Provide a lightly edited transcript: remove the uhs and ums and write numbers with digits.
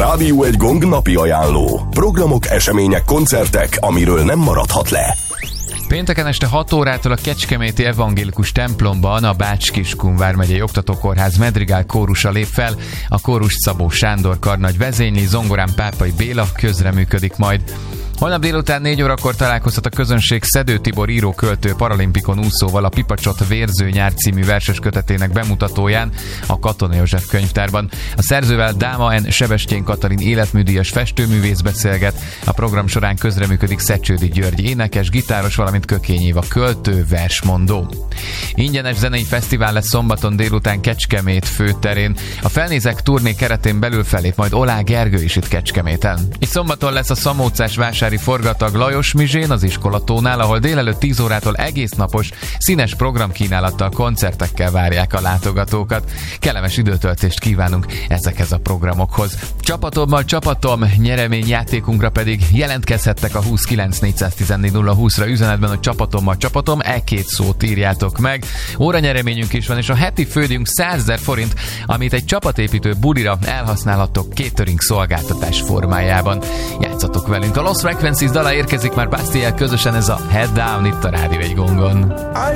Rádió Egy Gong napi ajánló. Programok, események, koncertek, amiről nem maradhat le. Pénteken este 6 órától a Kecskeméti Evangélikus templomban a Bács-Kiskun vármegyei oktatókórház Medrigál kórusa lép fel. A kórus Szabó Sándor karnagy vezényli, zongorán Pápai Béla közreműködik majd. Holnap délután 4 órakor találkozhat a közönség Szedő Tibor író-költő paralimpikon úszóval a Pipacsot Vérző nyár című verses kötetének bemutatóján a Katona József könyvtárban. A szerzővel Dáma N. Sebestyén Katalin életműdíjas festőművész beszélget. A program során közreműködik Szecsődi György énekes, gitáros, valamint Kökény Éva költő, versmondó. Ingyenes zenei fesztivál lesz szombaton délután Kecskemét főterén. A Felnézek turné keretén belül felép majd Olá Gergő is itt Kecskeméten. Így szombaton lesz a Szamócás vásári forgatag Lajos Mizsén az Iskolatónál, ahol délelőtt 10 órától egész napos színes programkínálattal, koncertekkel várják a látogatókat. Kellemes időtöltést kívánunk ezekhez a programokhoz. Csapatommal csapatom, nyereményjátékunkra pedig jelentkezhettek a 29 414 020-ra üzenetben, hogy csapatommal csapatom, két szót írjátok meg. Óranyereményünk is van, és a heti fődünk 100 000 forint, amit egy csapatépítő bulira elhasználhattok catering szolgáltatás formájában. Játszatok velünk. A Lost Frequencies dala érkezik már Bastiel közösen, ez a Head Down itt a Rádió Egy Gongon.